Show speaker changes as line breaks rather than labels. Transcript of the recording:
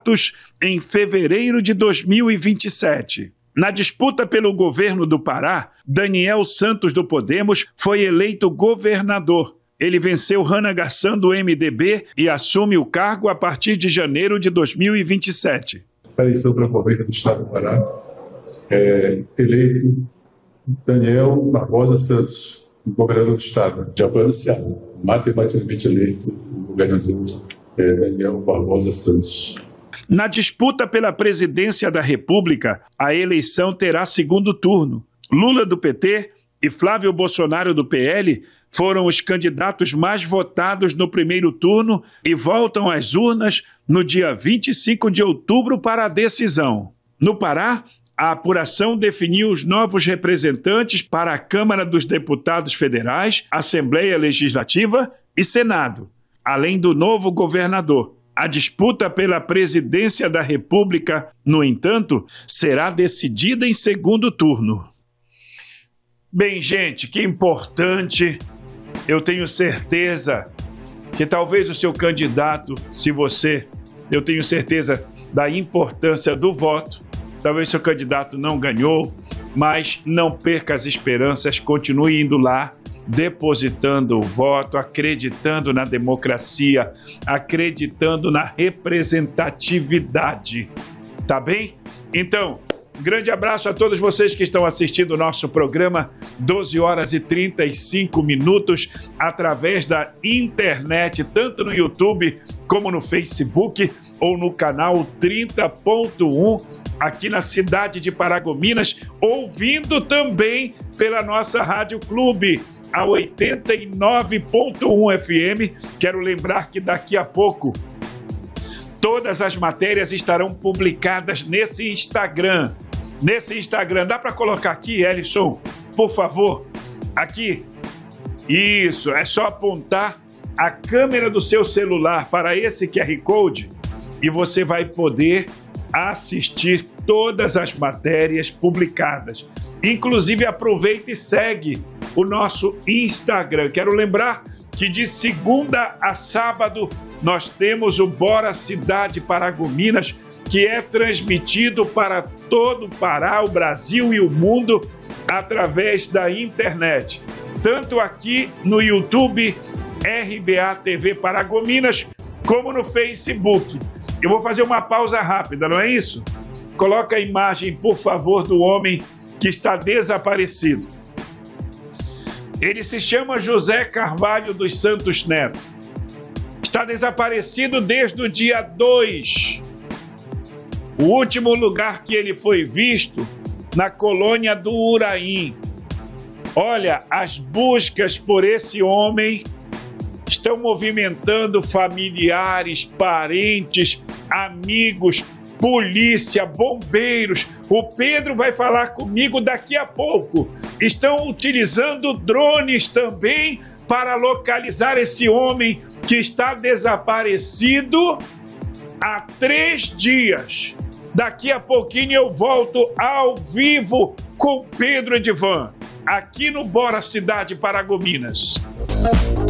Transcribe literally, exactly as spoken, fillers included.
em fevereiro de dois mil e vinte e sete. Na disputa pelo governo do Pará, Daniel Santos do Podemos foi eleito governador. Ele venceu Hannah Gassan do M D B e assume o cargo a partir de janeiro de dois mil e vinte e sete.
A eleição para o governo do estado do Pará, é eleito Daniel Barbosa Santos, governador do estado. Já foi anunciado, matematicamente eleito o governador é, Daniel Barbosa Santos.
Na disputa pela presidência da República, a eleição terá segundo turno. Lula do P T e Flávio Bolsonaro do P L foram os candidatos mais votados no primeiro turno e voltam às urnas no dia vinte e cinco de outubro para a decisão. No Pará, a apuração definiu os novos representantes para a Câmara dos Deputados Federais, Assembleia Legislativa e Senado, além do novo governador. A disputa pela presidência da República, no entanto, será decidida em segundo turno. Bem, gente, que importante. Eu tenho certeza que talvez o seu candidato, se você, eu tenho certeza da importância do voto, talvez seu candidato não ganhou, mas não perca as esperanças, continue indo lá, depositando o voto, acreditando na democracia, acreditando na representatividade, tá bem? Então, grande abraço a todos vocês que estão assistindo o nosso programa, doze horas e trinta e cinco minutos, através da internet, tanto no YouTube como no Facebook, ou no canal trinta ponto um, aqui na cidade de Paragominas, ouvindo também pela nossa Rádio Clube, a oitenta e nove ponto um F M. Quero lembrar que daqui a pouco todas as matérias estarão publicadas nesse Instagram. Nesse Instagram, dá para colocar aqui, Ellison, por favor? Aqui. Isso, é só apontar a câmera do seu celular para esse Q R Code e você vai poder assistir todas as matérias publicadas. Inclusive, aproveita e segue o nosso Instagram. Quero lembrar que de segunda a sábado nós temos o Bora Cidade Paragominas, que é transmitido para todo o Pará, o Brasil e o mundo através da internet. Tanto aqui no YouTube, R B A T V Paragominas, como no Facebook. Eu vou fazer uma pausa rápida, não é isso? Coloca a imagem, por favor, do homem que está desaparecido. Ele se chama José Carvalho dos Santos Neto. Está desaparecido desde o dia dois. O último lugar que ele foi visto, na colônia do Uraim. Olha, as buscas por esse homem estão movimentando familiares, parentes, amigos, polícia, bombeiros. O Pedro vai falar comigo daqui a pouco. Estão utilizando drones também para localizar esse homem que está desaparecido há três dias. Daqui a pouquinho eu volto ao vivo com Pedro Edivan, aqui no Bora Cidade Paragominas.